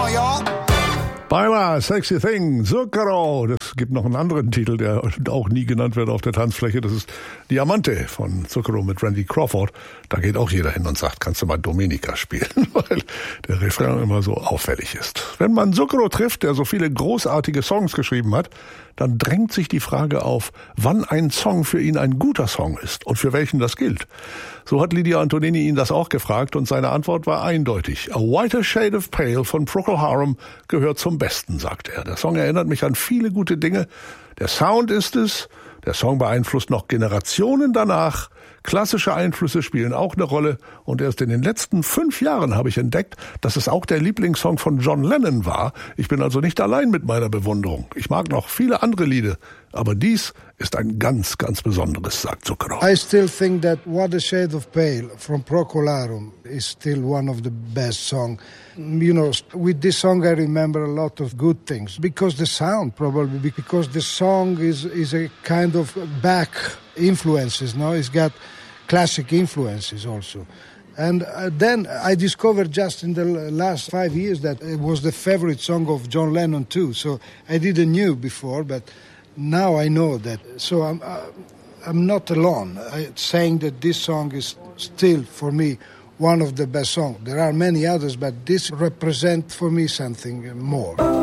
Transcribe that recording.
on, y'all. Baila, Sexy Thing, Zucchero. Das gibt noch einen anderen Titel, der auch nie genannt wird auf der Tanzfläche. Das ist Diamante von Zucchero mit Randy Crawford. Da geht auch jeder hin und sagt, kannst du mal Dominica spielen, weil der Refrain immer so auffällig ist. Wenn man Zucchero trifft, der so viele großartige Songs geschrieben hat, dann drängt sich die Frage auf, wann ein Song für ihn ein guter Song ist und für welchen das gilt. So hat Lydia Antonini ihn das auch gefragt und seine Antwort war eindeutig. A Whiter Shade of Pale von Procol Harum gehört zum Besten, sagt er. Der Song erinnert mich an viele gute Dinge. Der Sound ist es. Der Song beeinflusst noch Generationen danach. Klassische Einflüsse spielen auch eine Rolle. Und erst in den letzten 5 Jahren habe ich entdeckt, dass es auch der Lieblingssong von John Lennon war. Ich bin also nicht allein mit meiner Bewunderung. Ich mag noch viele andere Lieder. Aber dies ist ein ganz, ganz besonderes, sagt Zucchero. I still think that What a Shade of Pale from Procol Harum is still one of the best songs. You know, with this song I remember a lot of good things. Because the sound, probably, because the song is a kind of back influences, no? It's got classic influences also. And then I discovered just in the last 5 years that it was the favorite song of John Lennon too. So I didn't know before, but now I know that. So I'm not alone saying that this song is still for me one of the best songs. There are many others, but this represents for me something more.